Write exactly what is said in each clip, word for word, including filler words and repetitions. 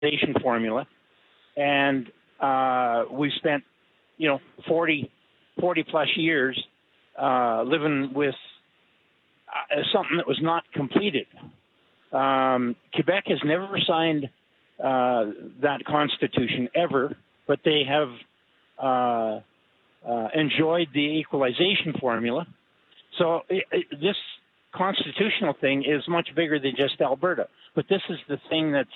equalization formula, and uh, we spent, you know, forty, forty plus years uh, living with uh, something that was not completed. Um, Quebec has never signed uh, that constitution ever, but they have uh, uh, enjoyed the equalization formula. So it, it, this constitutional thing is much bigger than just Alberta. But this is the thing that's,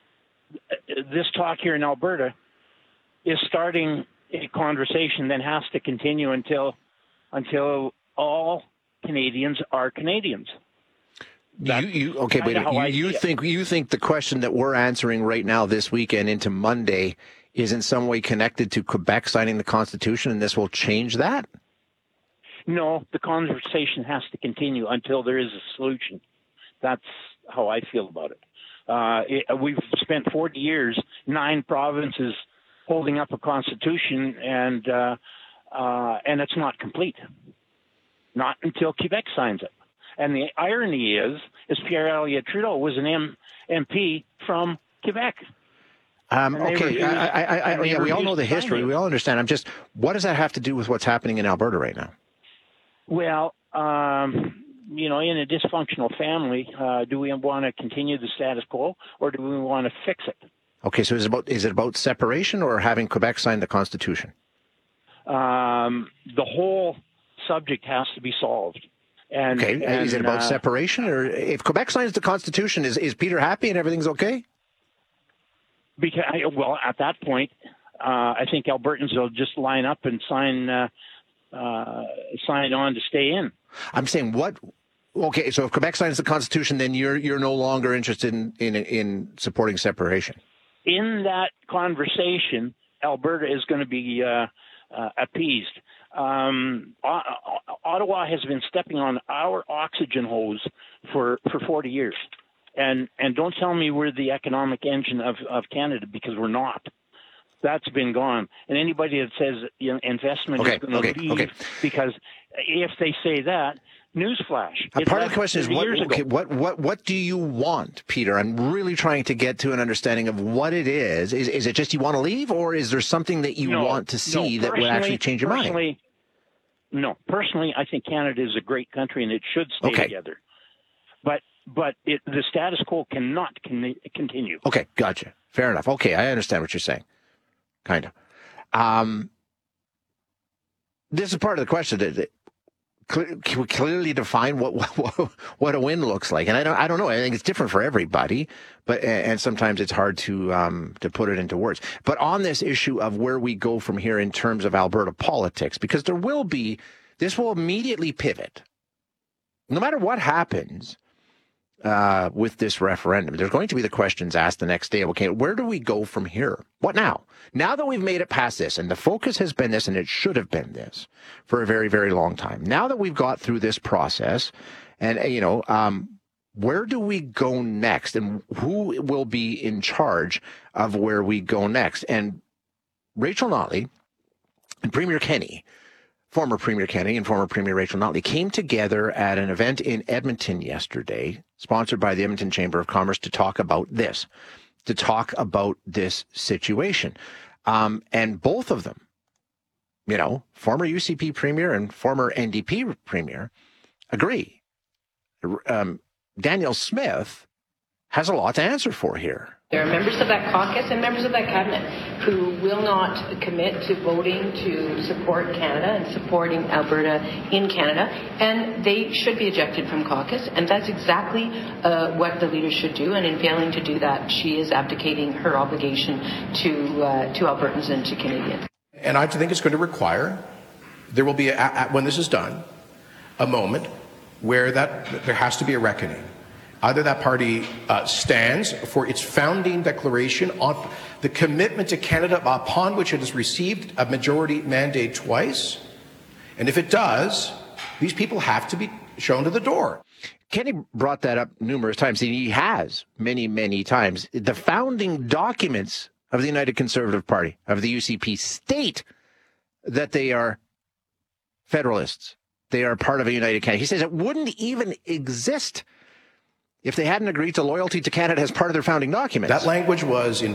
this talk here in Alberta is starting a conversation that has to continue until until all Canadians are Canadians. You, you okay? But you, you think you think the question that we're answering right now, this weekend into Monday, is in some way connected to Quebec signing the Constitution, and this will change that? No, the conversation has to continue until there is a solution. That's how I feel about it. Uh, it we've spent forty years, nine provinces holding up a constitution, and uh, uh, and it's not complete. Not until Quebec signs it. And the irony is, is Pierre Elliott Trudeau was an M- MP from Quebec. Um, okay, refused, I, I, I, yeah, we all know the history. We all understand. I'm just, what does that have to do with what's happening in Alberta right now? Well, um, you know, in a dysfunctional family, uh, do we want to continue the status quo, or do we want to fix it? Okay, so is it about is it about separation or having Quebec sign the Constitution? Um, the whole subject has to be solved. And, okay, and, is it about uh, separation, or if Quebec signs the Constitution, is is Peter happy and everything's okay? Because well, at that point, uh, I think Albertans will just line up and sign uh, uh, sign on to stay in. I'm saying what? Okay, so if Quebec signs the Constitution, then you're you're no longer interested in in, in supporting separation. In that conversation, Alberta is going to be uh, uh, appeased. Um, Ottawa has been stepping on our oxygen hose for, for forty years. And and don't tell me we're the economic engine of, of Canada, because we're not. That's been gone. And anybody that says, you know, investment okay, is going to okay, leave, okay. because if they say that, newsflash. Uh, part of the question is, what, okay, what, what, what do you want, Peter? I'm really trying to get to an understanding of what it is. Is, is it just you want to leave, or is there something that you no, want to see no, that would actually change your mind? No, personally, I think Canada is a great country and it should stay okay. together. But but it, the status quo cannot con- continue. Okay, gotcha. Fair enough. Okay, I understand what you're saying. Kind of. Um, this is part of the question that, that can we clearly define what, what what a win looks like? And I don't I don't know. I think it's different for everybody, but and sometimes it's hard to um, to put it into words. But on this issue of where we go from here in terms of Alberta politics, because there will be this will immediately pivot, no matter what happens uh, with this referendum. There's going to be the questions asked the next day. Okay, where do we go from here? What now? Now that we've made it past this, and the focus has been this, and it should have been this for a very, very long time. Now that we've got through this process, and, you know, um, where do we go next? And who will be in charge of where we go next? And Rachel Notley and Premier Kenney, former Premier Kenney and former Premier Rachel Notley, came together at an event in Edmonton yesterday, sponsored by the Edmonton Chamber of Commerce, to talk about this, to talk about this situation. Um, and both of them, you know, former U C P Premier and former N D P Premier, agree. Um, Danielle Smith has a lot to answer for here. There are members of that caucus and members of that cabinet who will not commit to voting to support Canada and supporting Alberta in Canada, and they should be ejected from caucus, and that's exactly uh, what the leader should do, and in failing to do that, she is abdicating her obligation to uh, to Albertans and to Canadians. And I think it's going to require, there will be, a, a, when this is done, a moment where that there has to be a reckoning. Either that party uh, stands for its founding declaration on the commitment to Canada upon which it has received a majority mandate twice, and if it does, these people have to be shown to the door. Kenney brought that up numerous times, and he has many, many times. The founding documents of the United Conservative Party, of the U C P, state that they are Federalists. They are part of a united Canada. He says it wouldn't even exist if they hadn't agreed to loyalty to Canada as part of their founding documents. That language was in